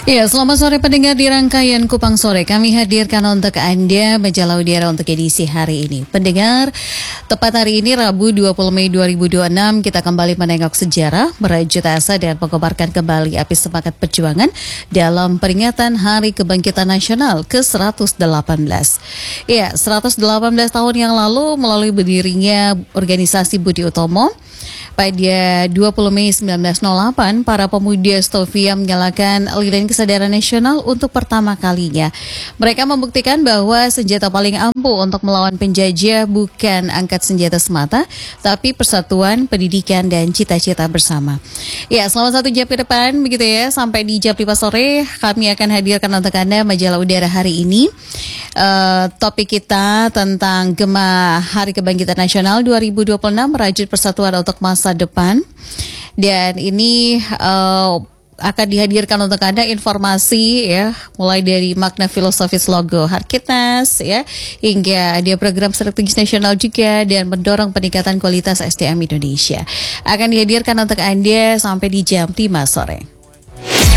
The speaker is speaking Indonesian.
Ya, selamat sore pendengar di rangkaian Kupang Sore. Kami hadirkan untuk Anda majalah udara untuk edisi hari ini. Pendengar, tepat hari ini Rabu 20 Mei 2026 kita kembali menengok sejarah, merajut asa dan mengobarkan kembali api semangat perjuangan dalam peringatan Hari Kebangkitan Nasional ke-118. Ya, 118 tahun yang lalu melalui berdirinya organisasi Budi Utomo, pada 20 Mei 1908, para pemuda Stovia menyalakan lilin kesadaran nasional untuk pertama kalinya. Mereka membuktikan bahwa senjata paling ampuh untuk melawan penjajah bukan angkat senjata semata, tapi persatuan, pendidikan, dan cita-cita bersama. Ya, selama 1 jam ke depan, begitu ya, sampai di jam 5 sore, kami akan hadirkan untuk Anda majalah udara hari ini. Topik kita tentang Gema Hari Kebangkitan Nasional 2026, merajut persatuan untuk masa depan. Dan ini akan dihadirkan untuk Anda informasi ya, mulai dari makna filosofis logo Harkitnas ya, hingga ada program strategis nasional juga dan mendorong peningkatan kualitas SDM Indonesia. Akan dihadirkan untuk Anda sampai di jam 5 sore.